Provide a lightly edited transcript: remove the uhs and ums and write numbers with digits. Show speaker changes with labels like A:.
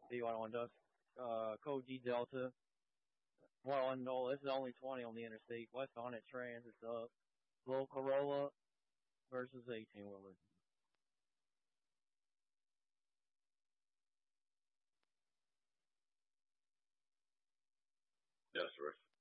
A: B110, Code G Delta. Well, no, this is only 20 on the interstate. West on it trans, it's up. Little Corolla versus 18 wheeler.
B: Yes, sir.